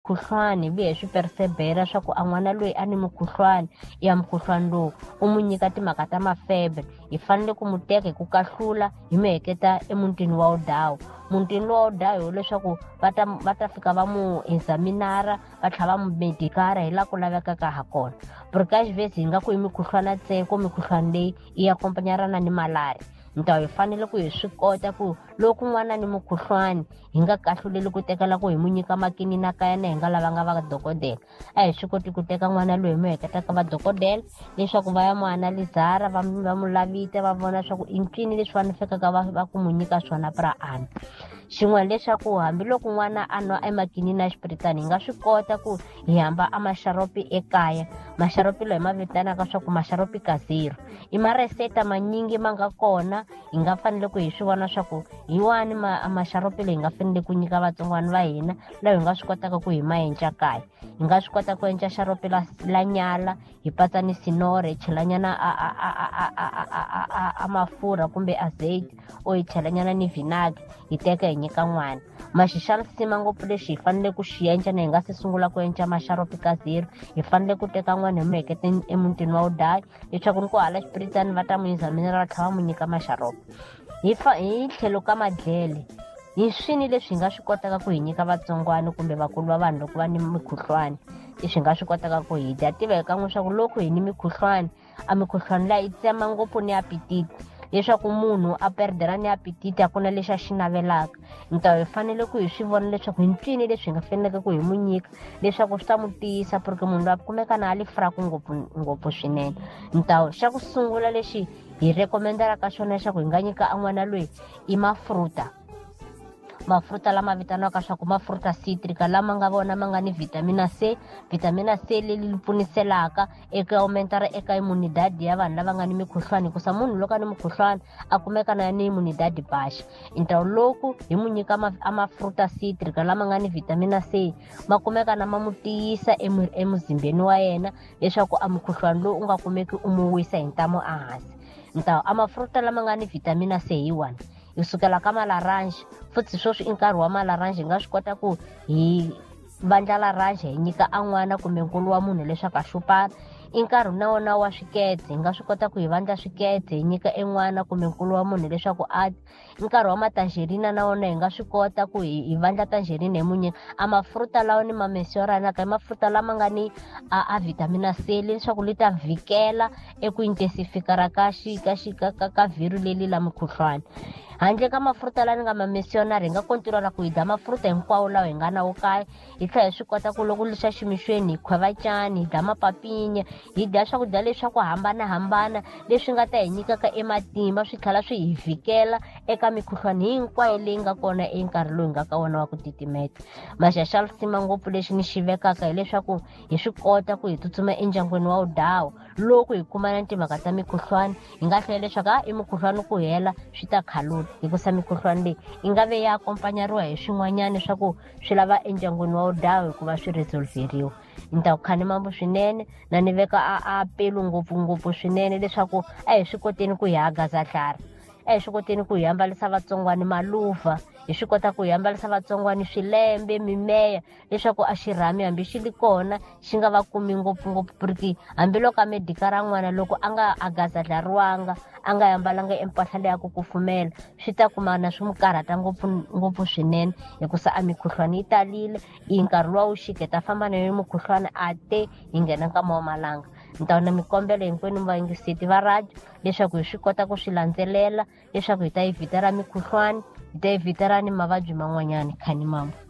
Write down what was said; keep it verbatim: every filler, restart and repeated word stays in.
mukhuhlwani vi hi swi persebela swa ku a n'wana loyi a ni mukhuhlwani ya mukhuhlwani lowu u n'wi nyika timhaka ta mafebre hi fanele ku mu teka hi ku kahlula hi mi heketa emutini wa udawu mutini lowa udawu leswaku va ta va ta fika va mu examinara va tlhela va mu medikara hi la ku lavekaka ha kona porque xivesi hi nga ku hi mikhuhlwana ntsena ku mikhuhlwani leyi i ya kompanyarana ni malaria ntawu hi fanele ku hi swi kota ku loko n'wana ni mukhuhlwani hi nga kahluleli ku tekela ku hi mu nyika makinina ka yena hi nga lavanga va dokodela a hi swi koti ku teka n'wana loyi hi mu heketa ka va dokodela leswaku va ya mu analizara va va mu lavita va vona swa ku i ncini leswi va faneleke va va ku mu nyika swona pra ana xin'wana leswaku hambiloko n'wana a nwa emakinini ya xipiritani hi nga swi kota ku hi hamba a maxaropi ekaya maxaropi loyi ma vitanaka swa ku maxaropi ka zero i mareseta manyingi ma nga kona hi nga fanele ku hi swi vona swa ku hi wani maxaropi leyi hi nga fanele ku nyika vatsongwana va hina laha hi nga swi kotaka ku hi ma endla kaya hi nga swi kota ku endla xaropi la la nyala hi patsa ni sinore hi chelanyana a a a a a a a mafurha kumbe azeti o hi chelanyana ni vinagre hi teka hi nyika n'wana maxixavisima ngopfu lexi hi fanele ku xi endla na hi nga se sungula ku endla maxaropi ka zero hi fanele ku teka n'wana hi mu hekete emutini wa udayi leswaku ni ku hala xipiritani va ta mu examinera va tlhela va mu nyika maxaropi hi hi tlhelo ka madlele hi swini leswi hi nga swi kotaka ku hi nyika vatsongwana kumbe vakulu va vanhu loko va ni mikhuhlwani leswi hi nga swi kotaka ku hi dya tiva hi kan'we swa ku loko hi ni mikhuhlwani a mikhuhlwani laha yi tsema ngopfu ni apetite leswaku munhu a perdera ni apetite a ku na lexi a xi navelaka ntawu hi fanele ku hi swi vona leswaku hi ncini leswi hi nga faneleke ku hi mu nyika leswaku swi ta mu tiyisa porque munhu loyi a kumeka na a lifiraku ngopfu ngopfu swinene ntawu xa ku sungula lexi hi recomenderaka xona leswaku hi nga nyika a n'wana loyi i mafruta mafruta lama vitaniwaka swa ku mafruta citrica lama nga vona ma nga ni vitamina C vitamina C leyi pfuniselaka eka aumentara eka immunidade ya vanhu lava nga ni mikhuhlwani hikusa munhu loko a ni mukhuhlwani a kumeka na ni immunidade basha ntawu loko hi mu nyika mafruta citrica lama nga ni vitamina C ma kumeka na ma mu tiyisa emuzimbeni wa yena leswaku a mukhuhlwani lowu u nga kumeki u mu wisa hi ntamo ehansi ntawu a mafruta lama nga ni vitamina C hi one hi sukela ka malaranji futhi sweswi i nkarhi wa malaranji hi nga swi kota ku hi vandla laranji hi nyika a n'wana kumbe nkulu wa munhu leswaku a xupana i nkarhi na wona wa swiketse hi nga swi kota ku hi vandla swiketse hi nyika en'wana kumbe nkulu wa munhu leswaku a i nkarhi wa matangerina na wona hi nga swi kota ku hi vandla tangerina hi mu nyika a mafruta lawa ni mamesioranaka i mafruta lama nga ni a, a vitamina C leswaku li ta vhikela eku intensifikara ka xi ka xi ka ka vhiri leli la mukhuhlwani handle ka mafruta lani nga mamesionari hi nga kontinuela ku hi dya mafruta hinkwawo lawa hi nga na wo kaya hi tlhela hi swi kota ku loko lixa ximixweni hi khweva cani hi dya mapapinya hi dya swakudya leswa ku hambanahambana leswi nga ta hi nyikaka ematimba swi tlhela swi hi vhikela eka mikhuhlwani hinkwayo leyi nga kona enkarhi lowu hi nga ka wona wa ku titimeta maxaxalisima ngopfu lexi ni xi vekaka hileswaku hi swi kota ku hi tsutsuma endyangwini wa udawu loko hi kumana timhaka ta mikhuhlwani hi nga hlela leswaku a i mukhuhlwani ku hela swi ta khalula hikusa mikhuhlwani leyi yi nga ve ya akompanyariwa hi swin'wanyana swa ku swi lava endyangwini wa udawu hikuva swi resolveriwa ni ta ku khani mambo swinene na ni veka a apelu ngopfungopfu swinene leswaku a hi swi koteni ku hi hagaza hlari a hi swi koteni ku hi ambalisa vatsongwani maluva hi swi kota ku hi ambalisa vatsongwani swilembe mimeya leswaku a xirhami hambi xi li kona xi nga va kumi ngopfungopfu porque hambiloko a medikara n'wana loko a nga agazadlariwanga a nga ambalanga empahla leya ku kufumela swi ta kumana swi mu karhata ngopfu ngopfu swinene hikusa a mikhuhlwani yi talile i nkarhi lowa wu xiketa famba na yona mukhuhlwani a te hi nghena nkama wa malanga ni ta na mikombelo hinkwenu vayingiseti va radio leswaku hi swi kota ku swi landzelela leswaku hi ta yi vhita ra mikhuhlwani hi ta yi vhita ra ni mavabyi man'wanyana khani mambo